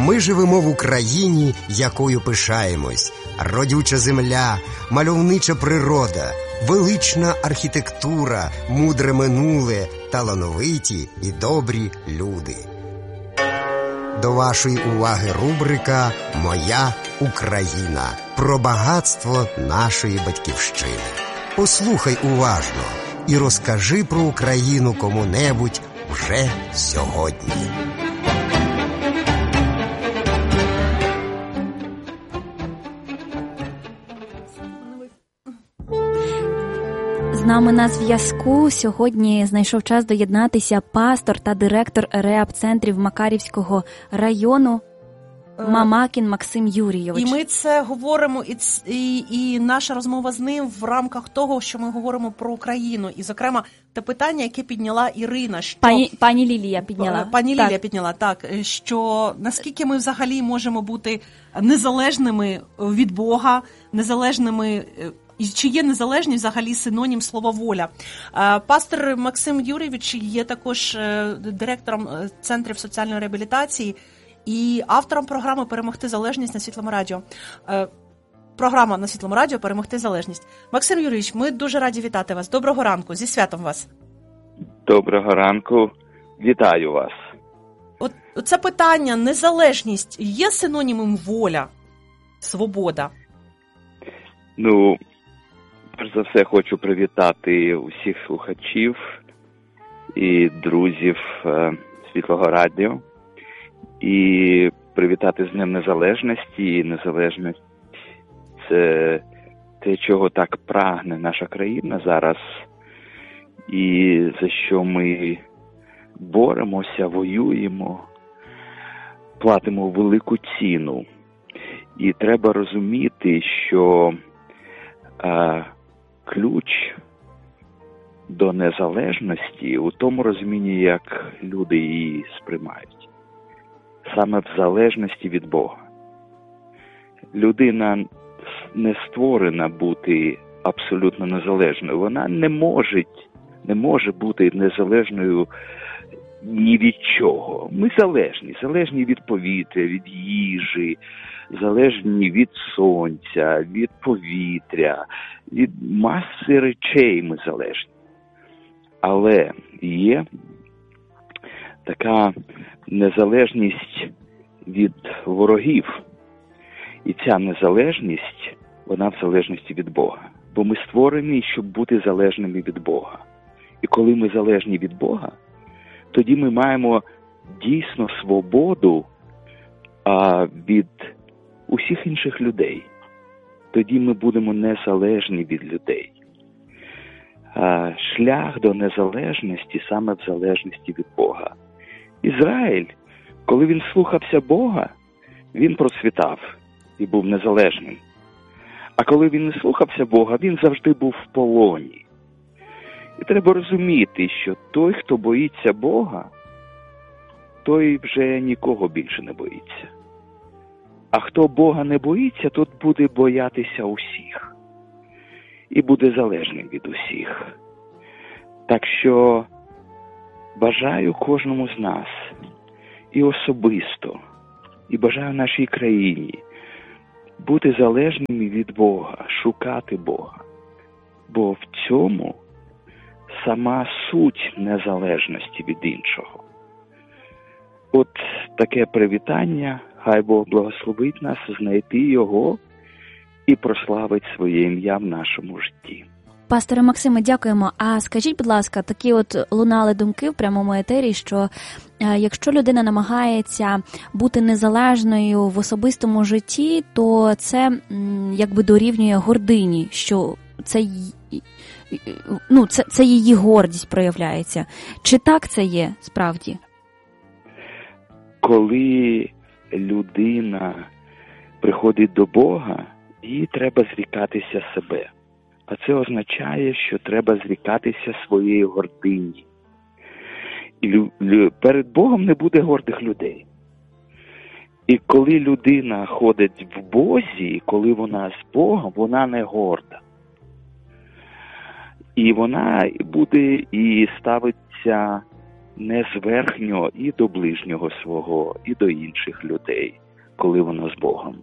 Ми живемо в Україні, якою пишаємось. Родюча земля, мальовнича природа, велична архітектура, мудре минуле, талановиті і добрі люди. До вашої уваги рубрика «Моя Україна» про багатство нашої батьківщини. Послухай уважно і розкажи про Україну кому-небудь вже сьогодні. З нами на зв'язку сьогодні знайшов час доєднатися пастор та директор реабцентрів Макарівського району Мамакін Максим Юрійович. І ми це говоримо, і наша розмова з ним в рамках того, що ми говоримо про Україну. І, зокрема, те питання, яке підняла Ірина. Що... Пані Лілія підняла. Пані Лілія підняла, так. Що наскільки ми взагалі можемо бути незалежними від Бога, незалежними... І чи є незалежність взагалі синонім слова воля? Пастор Максим Юрійович є також директором центрів соціальної реабілітації і автором програми «Перемогти залежність» на Світлому радіо. Програма на Світлому радіо «Перемогти залежність». Максим Юрійович, ми дуже раді вітати вас. Доброго ранку, зі святом вас. Доброго ранку, вітаю вас. Це питання, незалежність, є синонімом воля, свобода? Перш за все, хочу привітати усіх слухачів і друзів Світлого радіо і привітати з Днем Незалежності. І незалежність – це те, чого так прагне наша країна зараз, і за що ми боремося, воюємо, платимо велику ціну. І треба розуміти, що ключ до незалежності у тому розумінні, як люди її сприймають. Саме в залежності від Бога. Людина не створена бути абсолютно незалежною. Вона не може бути незалежною ні від чого. Ми залежні від повітря, від їжі, залежні від сонця, від повітря, від маси речей ми залежні. Але є така незалежність від ворогів. І ця незалежність, вона в залежності від Бога. Бо ми створені, щоб бути залежними від Бога. І коли ми залежні від Бога, тоді ми маємо дійсно свободу від усіх інших людей. Тоді ми будемо незалежні від людей. Шлях до незалежності саме в залежності від Бога. Ізраїль, коли він слухався Бога, він процвітав і був незалежним. А коли він не слухався Бога, він завжди був в полоні. І треба розуміти, що той, хто боїться Бога, той вже нікого більше не боїться. А хто Бога не боїться, тот буде боятися усіх. І буде залежним від усіх. Так що бажаю кожному з нас, і особисто, і бажаю нашій країні бути залежними від Бога, шукати Бога. Бо в цьому сама суть незалежності від іншого. От таке привітання, хай Бог благословить нас знайти Його і прославить своє ім'я в нашому житті. Пасторе Максиме, дякуємо. А скажіть, будь ласка, такі от лунали думки в прямому етері, що якщо людина намагається бути незалежною в особистому житті, то це якби дорівнює гордині, що це її гордість проявляється. Чи так це є справді? Коли людина приходить до Бога, їй треба зрікатися себе. А це означає, що треба зрікатися своєї гордині. І перед Богом не буде гордих людей. І коли людина ходить в Бозі, коли вона з Богом, вона не горда. І вона буде і ставиться не зверхньо і до ближнього свого, і до інших людей, коли воно з Богом.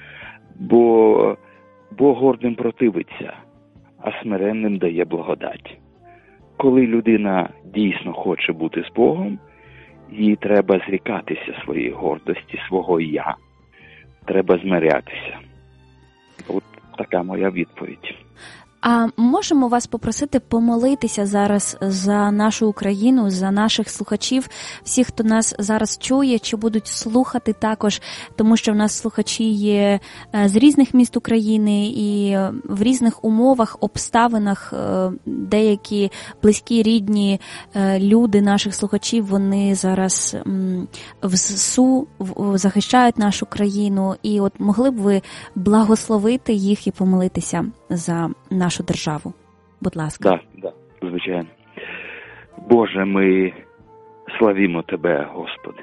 Бо Бог гордим противиться, а смиренним дає благодать. Коли людина дійсно хоче бути з Богом, їй треба зрікатися своєї гордості, свого «я». Треба змирятися. От така моя відповідь. А можемо вас попросити помолитися зараз за нашу Україну, за наших слухачів, всіх, хто нас зараз чує, чи будуть слухати також, тому що в нас слухачі є з різних міст України і в різних умовах, обставинах. Деякі близькі, рідні люди наших слухачів, вони зараз в ЗСУ захищають нашу країну. І от могли б ви благословити їх і помолитися за нашу державу? Будь ласка. Так, звичайно. Боже, ми славімо Тебе, Господи.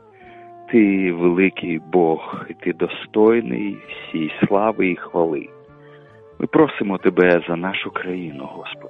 Ти великий Бог, і Ти достойний всій слави і хвали. Ми просимо Тебе за нашу країну, Господи.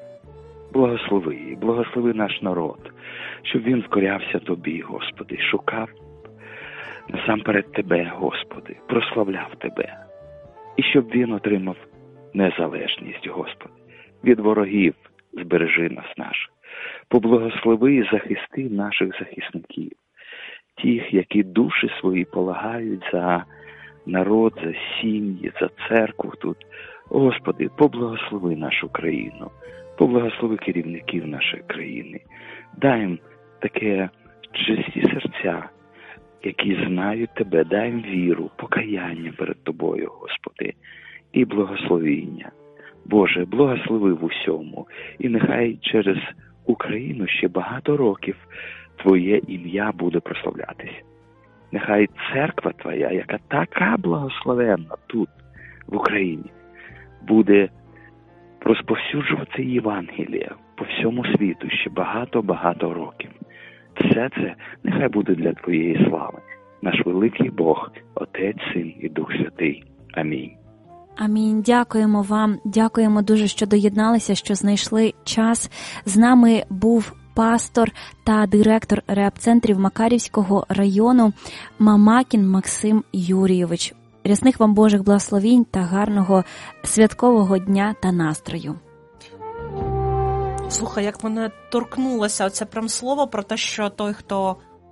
Благослови наш народ, щоб він вкорявся Тобі, Господи, шукав насамперед Тебе, Господи, прославляв Тебе. І щоб він отримав незалежність, Господи. Від ворогів збережи нас наших. Поблагослови і захисти наших захисників. Тих, які душі свої полагають за народ, за сім'ї, за церкву тут. Господи, поблагослови нашу країну. Поблагослови керівників нашої країни. Дай їм таке чисті серця, які знають Тебе. Дай їм віру, покаяння перед Тобою, Господи, і благословіння. Боже, благослови в усьому, і нехай через Україну ще багато років Твоє ім'я буде прославлятися. Нехай церква Твоя, яка така благословенна тут, в Україні, буде розповсюджувати Євангелія по всьому світу ще багато-багато років. Все це нехай буде для Твоєї слави. Наш великий Бог, Отець, Син і Дух Святий. Амінь. Амінь. Дякуємо вам. Дякуємо дуже, що доєдналися, що знайшли час. З нами був пастор та директор реп-центрів Макарівського району Мамакін Максим Юрійович. Рясних вам Божих благословінь та гарного святкового дня та настрою. Слухай, як мене торкнулося оце прям слово про те, що той, хто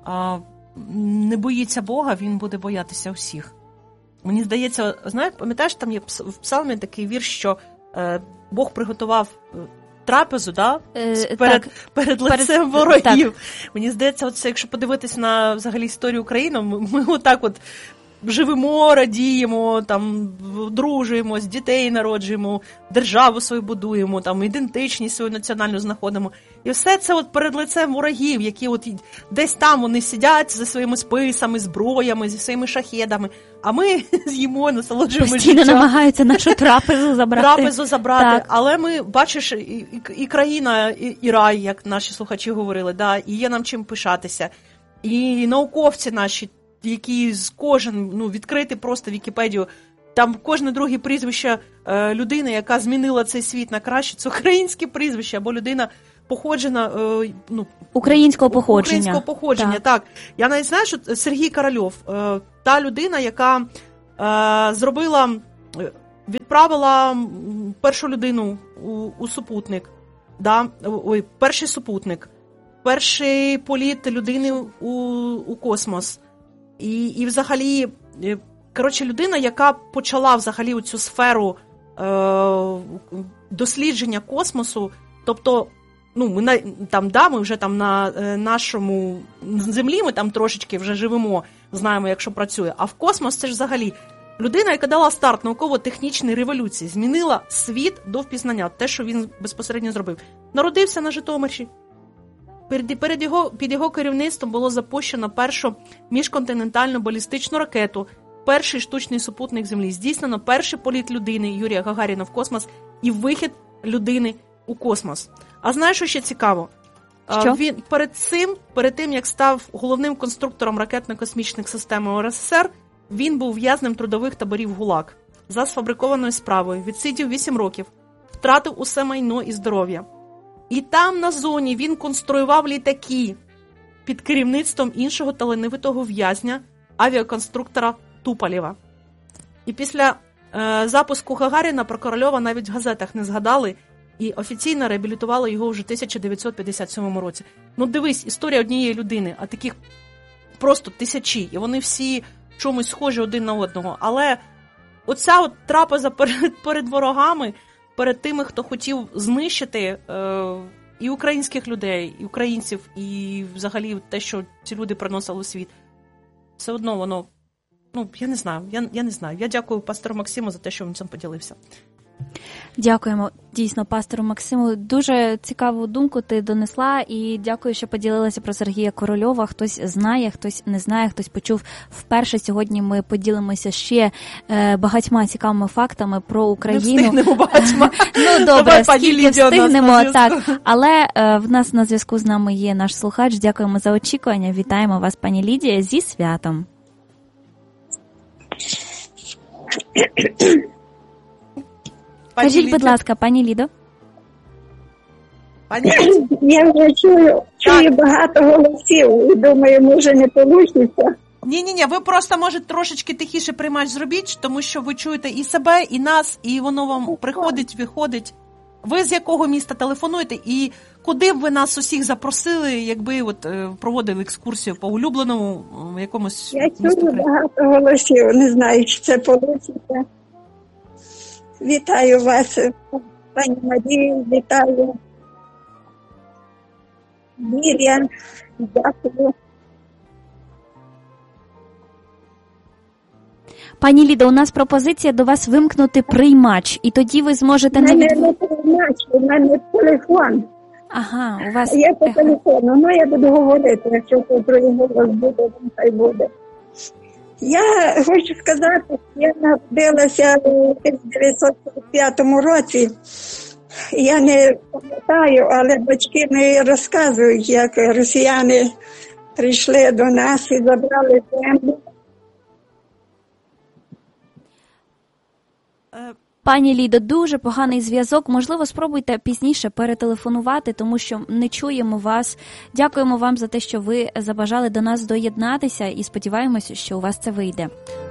не боїться Бога, він буде боятися всіх. Мені здається, знаєш, пам'ятаєш, там є в псалмі такий вірш, що Бог приготував трапезу, да? Перед лицем ворогів. Так. Мені здається, оце, якщо подивитись на взагалі історію України, ми отак от живемо, радіємо, там, дружуємось, дітей народжуємо, державу свою будуємо, там, ідентичність свою національну знаходимо. І все це от перед лицем ворогів, які от десь там вони сидять за своїми списами, зброями, зі своїми шахедами, а ми з'їмо, насолоджуємося життям. Постійно намагаються нашу трапезу забрати. Так. Але ми, бачиш, і країна, і рай, як наші слухачі говорили, да, і є нам чим пишатися. І науковці наші, які відкрити просто Вікіпедію, там кожне друге прізвище людини, яка змінила цей світ на краще, це українське прізвище, або людина походжена... Українського походження. Так. Я навіть знаю, що Сергій Корольов, та людина, яка відправила першу людину у супутник, да? Перший супутник, перший політ людини у космос. І взагалі, коротше, людина, яка почала взагалі цю сферу дослідження космосу, тобто, ми вже там на нашому землі, ми там трошечки вже живемо, знаємо, як що працює, а в космос це ж взагалі людина, яка дала старт науково-технічній революції, змінила світ до впізнання, те, що він безпосередньо зробив. Народився на Житомирщині. Під його керівництвом було запущено першу міжконтинентальну балістичну ракету, перший штучний супутник Землі, здійснено перший політ людини Юрія Гагаріна в космос і вихід людини у космос. А знаєш, що ще цікаво? Що? Він перед тим, як став головним конструктором ракетно-космічних систем УРСР, він був в'язнем трудових таборів ГУЛАГ за сфабрикованою справою, відсидів 8 років, втратив усе майно і здоров'я. І там на зоні він конструював літаки, під керівництвом іншого талановитого в'язня, авіаконструктора Тупалєва. І після запуску Гагаріна про Корольова навіть в газетах не згадали, і офіційно реабілітували його вже в 1957 році. Ну дивись, історія однієї людини, а таких просто тисячі, і вони всі чомусь схожі один на одного. Але оця от трапеза перед ворогами, перед тими, хто хотів знищити і українських людей, і українців, і взагалі те, що ці люди приносили у світ, все одно воно, ну, я не знаю. Я дякую пастору Максиму за те, що він цим поділився. Дякуємо, дійсно, пастору Максиму. Дуже цікаву думку ти донесла, і дякую, що поділилася про Сергія Корольова. Хтось знає, хтось не знає, хтось почув вперше. Сьогодні ми поділимося ще багатьма цікавими фактами про Україну. Не встигнемо багатьма. Ну, добре, скільки встигнемо, так. Але в нас на зв'язку з нами є наш слухач. Дякуємо за очікування. Вітаємо вас, пані Лідія, зі святом. Кажіть, будь ласка, пані Лідо. Я вже чую багато голосів і думаю, може не вийде. Ні, ви просто, може, трошечки тихіше приймач зробіть, тому що ви чуєте і себе, і нас, і воно вам приходить, виходить. Ви з якого міста телефонуєте і куди б ви нас усіх запросили, якби от проводили екскурсію по улюбленому якомусь місту? Я чую багато голосів, не знаю, чи це вийде. Вітаю вас, пані Марію, вітаю. Мір'ян, дякую. Пані Лідо, у нас пропозиція до вас вимкнути приймач, і тоді ви зможете... У мене не приймач, у мене телефон. Ага, у вас... Я по телефону, ну я буду говорити, якщо то другий голос буде, хай буде. Я хочу сказати, я народилася у 1945 році. Я не пам'ятаю, але батьки мені розказують, як росіяни прийшли до нас і забрали землю. Пані Лідо, дуже поганий зв'язок. Можливо, спробуйте пізніше перетелефонувати, тому що не чуємо вас. Дякуємо вам за те, що ви забажали до нас доєднатися, і сподіваємося, що у вас це вийде.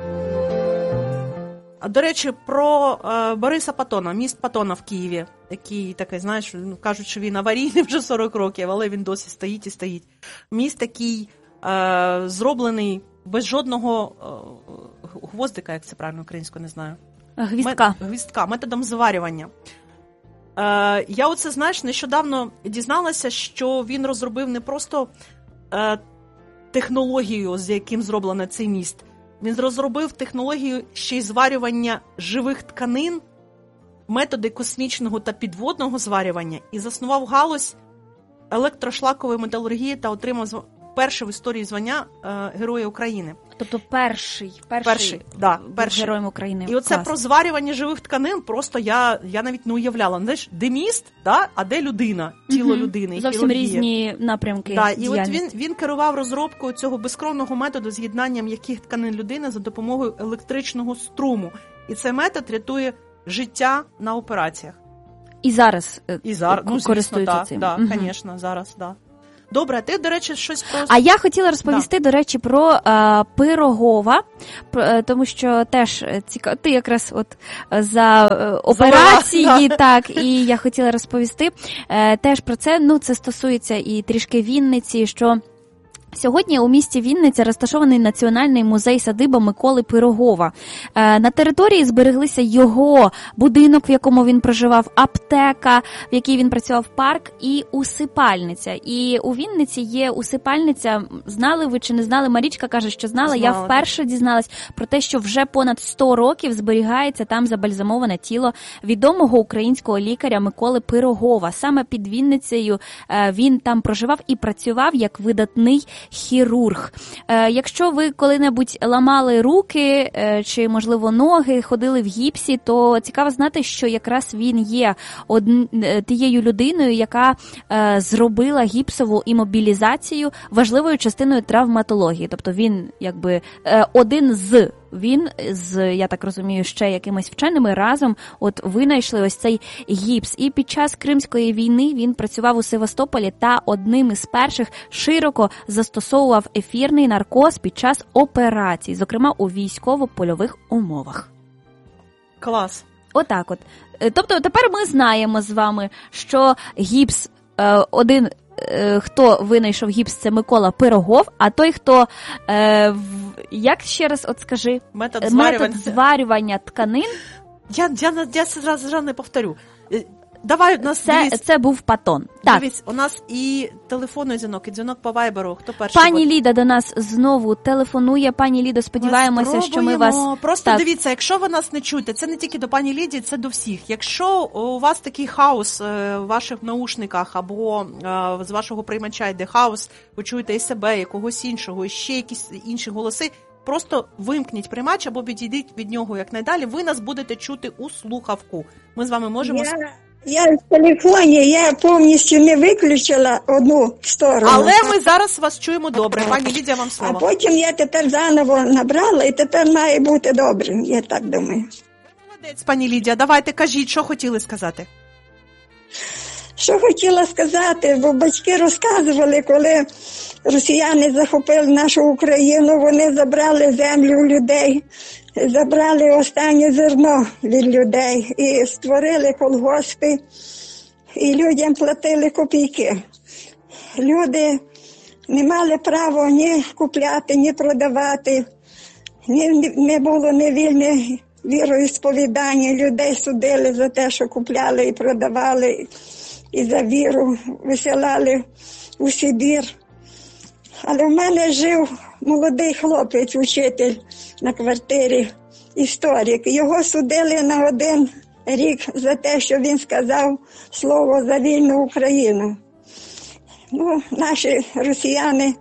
До речі, про Бориса Патона, міст Патона в Києві, який такий, знаєш, кажуть, що він аварійний вже 40 років, але він досі стоїть і стоїть. Міст такий зроблений без жодного гвоздика, як це правильно українською, не знаю. Гвіздка, методом зварювання. Я оце, знаєш, нещодавно дізналася, що він розробив не просто технологію, з яким зроблений цей міст. Він розробив технологію ще й зварювання живих тканин, методи космічного та підводного зварювання і заснував галузь електрошлакової металургії та отримав перше в історії звання Героя України. Тобто перший героєм України. І оце про зварювання живих тканин просто я навіть не уявляла. Знаєш, де міст, а де людина, тіло людини. Зовсім різні напрямки. І от він керував розробкою цього безкровного методу з'єднання м'яких тканин людини за допомогою електричного струму. І цей метод рятує життя на операціях. І зараз користуються цим. Так, звісно, зараз, так. Добре, ти, до речі, щось про... А я хотіла розповісти, до речі, про Пирогова, тому що теж цікаво, ти якраз от за операції, так, і я хотіла розповісти теж про це, це стосується і трішки Вінниці, що... Сьогодні у місті Вінниця розташований Національний музей-садиба Миколи Пирогова. На території збереглися його будинок, в якому він проживав, аптека, в якій він працював, парк і усипальниця. І у Вінниці є усипальниця, знали ви чи не знали? Марічка каже, що знала. Я вперше дізналась про те, що вже понад 100 років зберігається там забальзамоване тіло відомого українського лікаря Миколи Пирогова. Саме під Вінницею він там проживав і працював як видатний хірург. Якщо ви коли-небудь ламали руки чи, можливо, ноги, ходили в гіпсі, то цікаво знати, що якраз він є тією людиною, яка зробила гіпсову імобілізацію важливою частиною травматології. Тобто він, якби, один з він я так розумію, ще якимись вченими разом винайшли ось цей гіпс. І під час Кримської війни він працював у Севастополі та одним із перших широко застосовував ефірний наркоз під час операцій, зокрема у військово-польових умовах. Клас. Отак от. Тобто тепер ми знаємо з вами, що гіпс хто винайшов гіпс, це Микола Пирогов, а той, хто, як ще раз скажи? Метод зварювання тканин. Я зразу не повторю. Давай, у нас це був Патон. Так. Дивіться, у нас і телефонний дзвінок, і дзвінок по вайберу. Хто перший? Пані Ліда до нас знову телефонує. Пані Лідо, сподіваємося, що ми вас... Просто дивіться, якщо ви нас не чуєте, це не тільки до пані Ліді, це до всіх. Якщо у вас такий хаос в ваших наушниках або з вашого приймача йде хаос, ви чуєте і себе, і когось іншого, і ще якісь інші голоси, просто вимкніть приймач або відійдіть від нього якнайдалі, ви нас будете чути у слухавку. Ми з вами можемо... Я в телефоні, я повністю не виключила одну сторону. Але ми зараз вас чуємо добре. Пані Лідія, вам слово. А потім я тепер заново набрала, і тепер має бути добре, я так думаю. Молодець, пані Лідія, давайте кажіть, що хотіли сказати. Що хотіла сказати, бо батьки розказували, коли росіяни захопили нашу Україну, вони забрали землю у людей, забрали останнє зерно від людей і створили колгоспи, і людям платили копійки. Люди не мали права ні купляти, ні продавати, не було невільне віроісповідання, людей судили за те, що купляли і продавали, і за віру висилали у Сибір. Але в мене жив молодий хлопець, учитель на квартирі, історик. Його судили на 1 рік за те, що він сказав слово за вільну Україну. Наші росіяни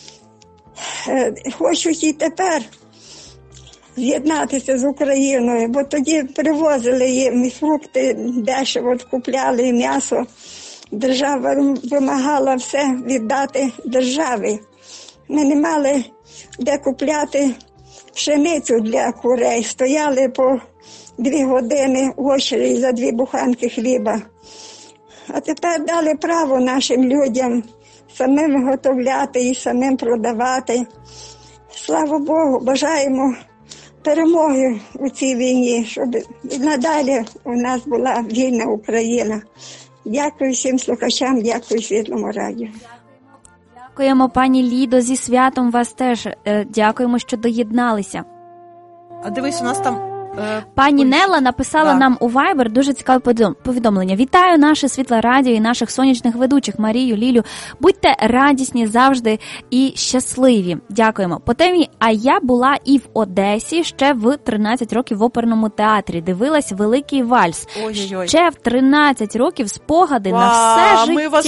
хочуть і тепер з'єднатися з Україною, бо тоді привозили їм і фрукти дешево, купляли і м'ясо. Держава вимагала все віддати державі. Ми не мали де купляти пшеницю для курей. Стояли по 2 години в очереді за 2 буханки хліба. А тепер дали право нашим людям самим виготовляти і самим продавати. Слава Богу, бажаємо перемоги у цій війні, щоб надалі у нас була вільна Україна. Дякую всім слухачам, дякую Світлому радіо. Дякуємо, пані Лідо, зі святом вас теж. Дякуємо, що доєдналися. А дивись, у нас там... Пані Нелла написала нам у Viber дуже цікаве повідомлення. Вітаю наше Світле радіо і наших сонячних ведучих Марію, Лілю. Будьте радісні завжди і щасливі. Дякуємо. По темі, а я була і в Одесі ще в 13 років в оперному театрі. Дивилась «Великий вальс». Ой-ой-ой. Ще в 13 років спогади на все життя. Ми вас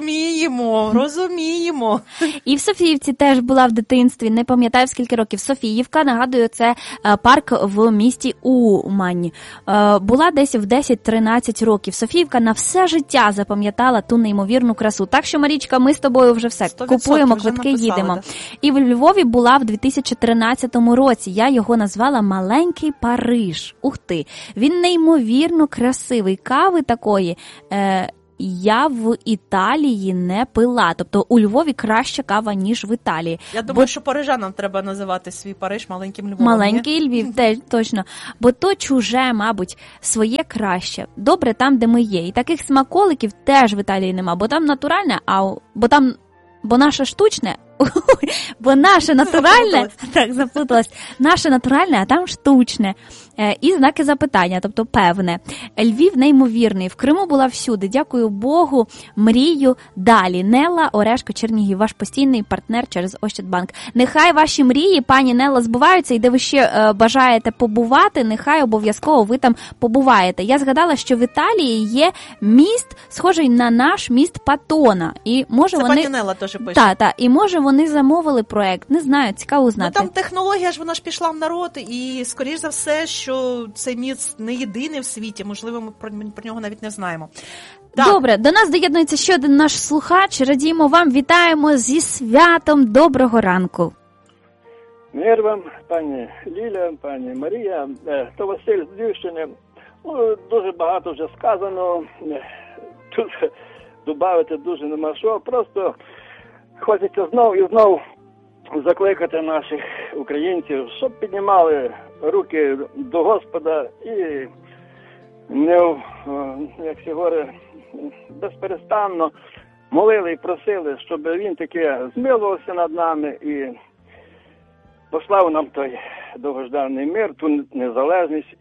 розуміємо. І в Софіївці теж була в дитинстві. Не пам'ятаю, скільки років. Софіївка, нагадую, це парк в місті Умань. Була десь в 10-13 років. Софіївка на все життя запам'ятала ту неймовірну красу. Так що, Марічка, ми з тобою вже все. Купуємо квитки, їдемо. Да. І в Львові була в 2013 році. Я його назвала «Маленький Париж». Ух ти! Він неймовірно красивий. Кави такої... Я в Італії не пила. Тобто у Львові краща кава, ніж в Італії. Я думаю, що парижанам треба називати свій Париж маленьким Львовом. Маленький Львів, теж, точно. Бо то чуже, мабуть, своє краще. Добре там, де ми є. І таких смаколиків теж в Італії нема. Бо там натуральне, бо наше штучне, бо наше натуральне, заплуталась, наше натуральне, а там штучне. І знаки запитання, тобто певне. Львів неймовірний, в Криму була всюди, дякую Богу, мрію далі. Нелла Орешко, Чернігів, ваш постійний партнер через Ощадбанк. Нехай ваші мрії, пані Нелла, збуваються, і де ви ще бажаєте побувати, нехай обов'язково ви там побуваєте. Я згадала, що в Італії є міст, схожий на наш міст Патона. І може це вони... пані Нелла теж пише. Так, і може вони замовили проект, не знаю, цікаво знати. Там технологія ж, вона ж пішла в народ, і скоріш за все, що цей міст не єдиний в світі, можливо, ми про нього навіть не знаємо. Так. Добре, до нас доєднується ще один наш слухач, радіємо вам, вітаємо зі святом, доброго ранку. Мир вам, пані Ліля, пані Марія, то Василь з Львівщини. Дуже багато вже сказано, тут додати дуже нема що. Просто хочеться знов і знов закликати наших українців, щоб піднімали руки до Господа і не, як всі говорять, безперестанно молили і просили, щоб він таки змилувався над нами і послав нам той довгожданий мир, ту незалежність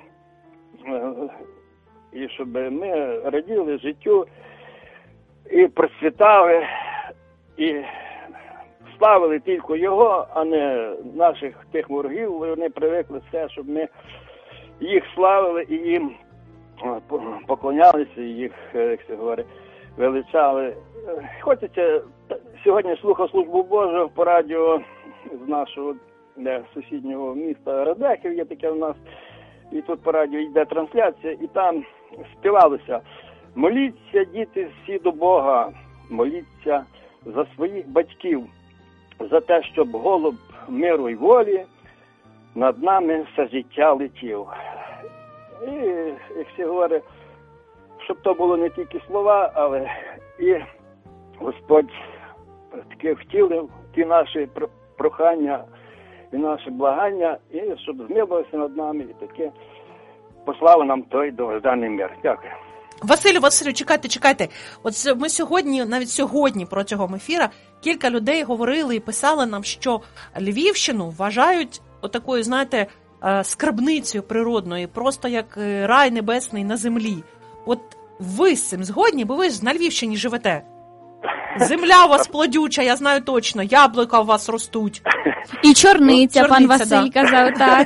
і щоб ми раділи життю і процвітали, і славили тільки його, а не наших тих ворогів. Вони привикли все, щоб ми їх славили і їм поклонялися, і їх, як се говорить, величали. Хочеться, сьогодні слухав службу Божу по радіо з нашого сусіднього міста Радехів, є таке в нас, і тут по радіо йде трансляція, і там співалося: моліться, діти, всі до Бога, моліться за своїх батьків, за те, щоб голуб миру й волі над нами все життя летів. І, як всі говорять, щоб то було не тільки слова, але і Господь таки втілив ті наші прохання і наші благання, і щоб змилувався над нами, і таки послав нам той довгожданий мир. Дякую. Василю, чекайте. От ми сьогодні, навіть сьогодні протягом ефіра, кілька людей говорили і писали нам, що Львівщину вважають отакою, знаєте, скарбницею природною, просто як рай небесний на землі. От ви з цим згодні, бо ви ж на Львівщині живете. Земля у вас плодюча, я знаю точно, яблука у вас ростуть. І чорниця, пан Василь казав, так.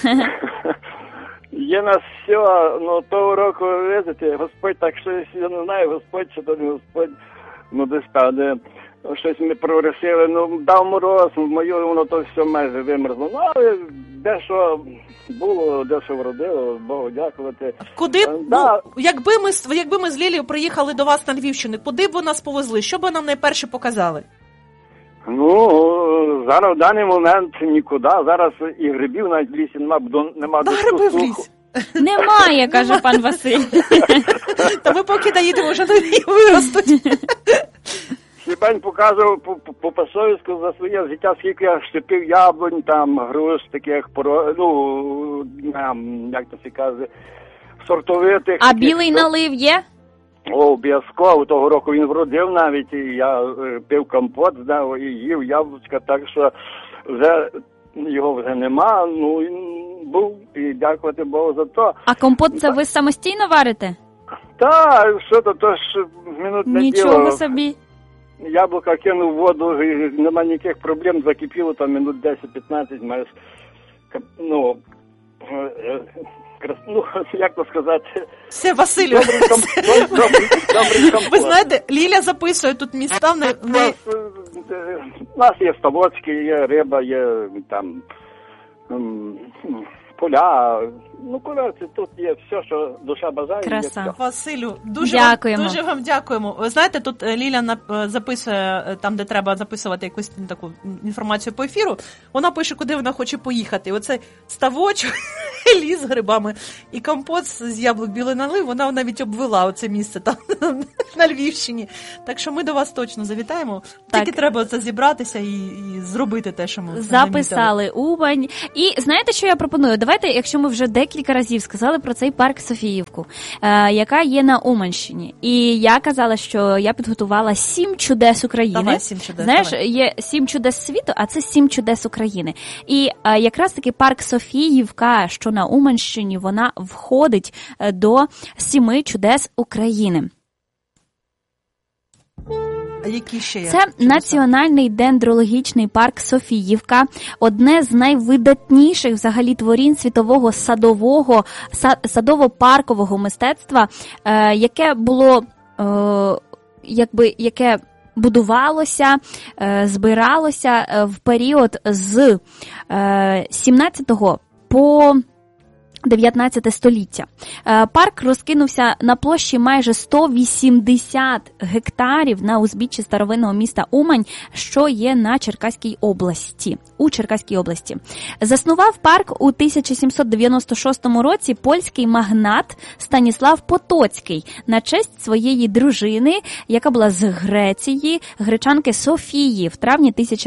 Є нас все, того року, видите, Господь так щось, я не знаю, Господь чи то не Господь, десь там, де щось ми прогресили, дав мороз, мою, воно то все майже вимерзло. Але дещо було, дещо вродило, Богу дякувати. Куди б, якби ми з Лілією приїхали до вас на Львівщину, куди б ви нас повезли? Що б нам найперше показали? Зараз в даний момент нікуди. Зараз і грибів навіть в лісі нема гриби в лісі. Немає, каже пан Василь. Та ми поки доїдемо, вже нові виростуть. Хіба не показував по пасовську за своє життя, скільки я щепив яблунь, там, груш, таких, як то се каже, сортовитих. А білий налив є? Обов'язково. Того року він вродив навіть, і я пив компот, і їв яблучка, так що вже його вже нема, він був, і дякувати Богу за то. А компот це ви самостійно варите? Так, що то ж минут не діло. Нічого собі. Яблука кинув в воду, і нема ніяких проблем, закипіло там минут 10-15, маєш, як то сказати. Все, Василю. Добрий компот. Ви знаєте, Ліля записує тут міста. У нас є ставочки, є риба, є там поля. Коротше, тут є все, що душа бажає. Краса. Василю, дуже вам дякуємо. Ви знаєте, тут Ліля записує, там, де треба записувати якусь таку інформацію по ефіру, вона пише, куди вона хоче поїхати. І оцей ставочок, ліс з грибами і компот з яблук білий налив, вона навіть обвела оце місце там на Львівщині. Так що ми до вас точно завітаємо. Так. Тільки треба це зібратися і зробити те, що ми записали Умань. І знаєте, що я пропоную? Давайте, якщо ми вже декілька разів сказали про цей парк Софіївку, яка є на Уманщині. І я казала, що я підготувала 7 чудес України. Давай, 7 чудес. Знаєш, давай. є 7 чудес світу, а це 7 чудес України. І якраз таки парк Софіївка, що на Уманщині, вона входить до 7 чудес України. А які ще є? Це Національний дендрологічний парк Софіївка, одне з найвидатніших взагалі творінь світового садово-паркового мистецтва, яке було, яке будувалося, збиралося в період з 17 по 19 століття. Парк розкинувся на площі майже 180 гектарів на узбіччі старовинного міста Умань, що є на Черкаській області. У Черкаській області. Заснував парк у 1796 році польський магнат Станіслав Потоцький на честь своєї дружини, яка була з Греції, гречанки Софії, в травні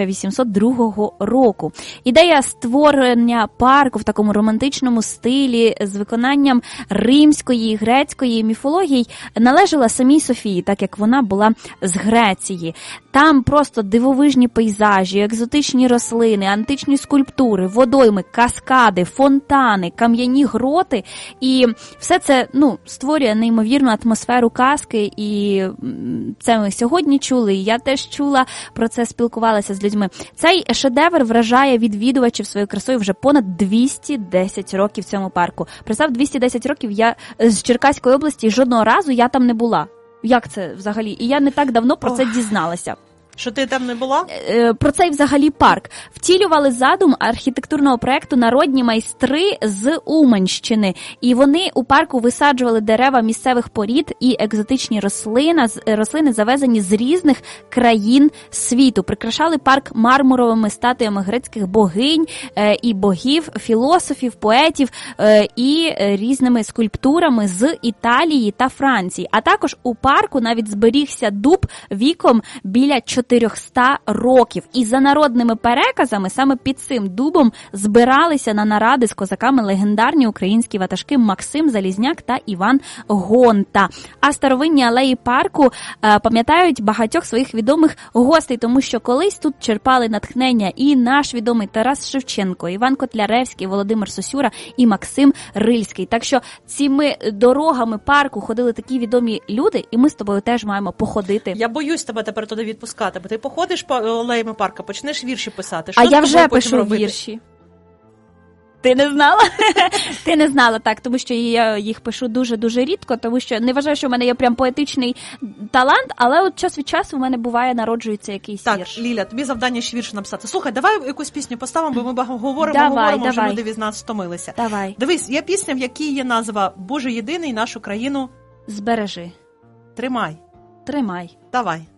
1802 року. Ідея створення парку в такому романтичному стилі з виконанням римської і грецької міфології належала самій Софії, так як вона була з Греції. Там просто дивовижні пейзажі, екзотичні рослини, античні скульптури, водойми, каскади, фонтани, кам'яні гроти. І все це, створює неймовірну атмосферу казки. І це ми сьогодні чули, і я теж чула, про це спілкувалася з людьми. Цей шедевр вражає відвідувачів своєю красою вже понад 210 років в цьому парку. Представ, 210 років я з Черкаської області, жодного разу я там не була. Як це взагалі? І я не так давно про це дізналася. Що ти там не була? Про цей взагалі парк. Втілювали задум архітектурного проєкту народні майстри з Уманщини. І вони у парку висаджували дерева місцевих порід і екзотичні рослини, завезені з різних країн світу. Прикрашали парк мармуровими статуями грецьких богинь і богів, філософів, поетів і різними скульптурами з Італії та Франції. А також у парку навіть зберігся дуб віком біля 400 років. І за народними переказами саме під цим дубом збиралися на наради з козаками легендарні українські ватажки Максим Залізняк та Іван Гонта. А старовинні алеї парку пам'ятають багатьох своїх відомих гостей, тому що колись тут черпали натхнення і наш відомий Тарас Шевченко, Іван Котляревський, Володимир Сосюра і Максим Рильський. Так що цими дорогами парку ходили такі відомі люди, і ми з тобою теж маємо походити. Я боюсь тебе тепер туди відпускати. Бо ти походиш по алеями парка, почнеш вірші писати. Що а я вже пишу вірші. Ти не знала? Ти не знала, так, тому що я їх пишу дуже-дуже рідко, тому що не вважаю, що в мене є прям поетичний талант, але от час від часу в мене буває, народжується якийсь вірш. Так, Ліля, тобі завдання ще вірш написати. Слухай, давай якусь пісню поставимо, бо ми говоримо, вже люди від нас стомилися. Давай. Дивись, є пісня, в якій є назва «Боже єдиний, нашу країну збережи». Тримай. Тримай. Давай.